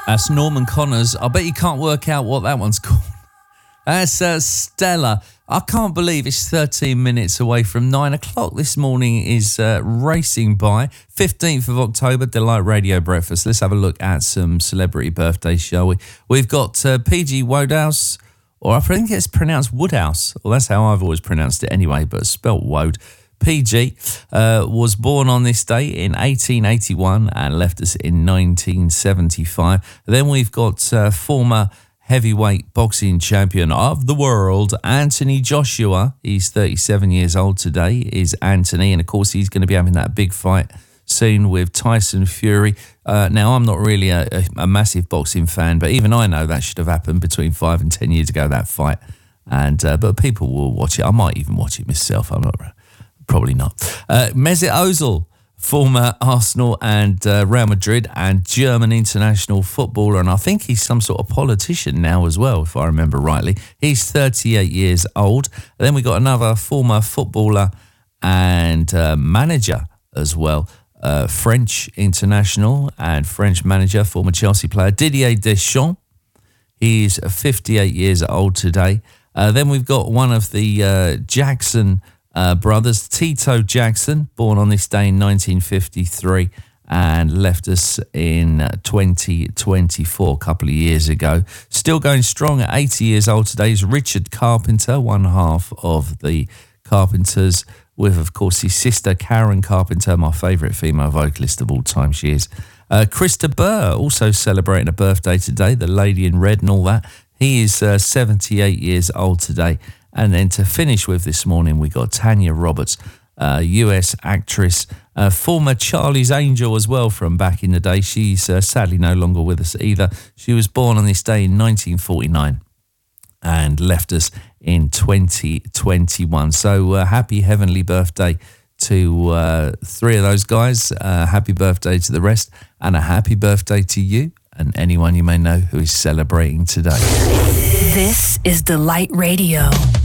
That's Norman Connors. I bet you can't work out what that one's called. That's Stella. I can't believe it's 13 minutes away from 9 o'clock. This morning is racing by. 15th of October, Delight Radio Breakfast. Let's have a look at some celebrity birthdays, shall we? We've got P.G. Wodehouse, or I think it's pronounced Woodhouse. Well, that's how I've always pronounced it anyway, but spelt Wode. PG was born on this day in 1881 and left us in 1975. Then we've got former heavyweight boxing champion of the world, Anthony Joshua. He's 37 years old today, is Anthony. And, of course, he's going to be having that big fight soon with Tyson Fury. Now, I'm not really a massive boxing fan, but even I know that should have happened between 5 and 10 years ago, that fight. And but people will watch it. I might even watch it myself. I'm not... Probably not. Mesut Ozil, former Arsenal and Real Madrid and German international footballer, and I think he's some sort of politician now as well, if I remember rightly. He's 38 years old. Then we got another former footballer and manager as well, French international and French manager, former Chelsea player, Didier Deschamps. He's 58 years old today. Then we've got one of the Jackson brothers, Tito Jackson, born on this day in 1953 and left us in 2024, a couple of years ago. Still going strong at 80 years old today is Richard Carpenter, one half of the Carpenters, with, of course, his sister Karen Carpenter, my favourite female vocalist of all time. She is. Krista Burr, also celebrating a birthday today, the lady in red and all that. He is 78 years old today. And then to finish with this morning, we got Tanya Roberts, US actress, former Charlie's Angel as well from back in the day. She's sadly no longer with us either. She was born on this day in 1949 and left us in 2021. So happy heavenly birthday to three of those guys. Happy birthday to the rest, and a happy birthday to you and anyone you may know who is celebrating today. This is Delight Radio.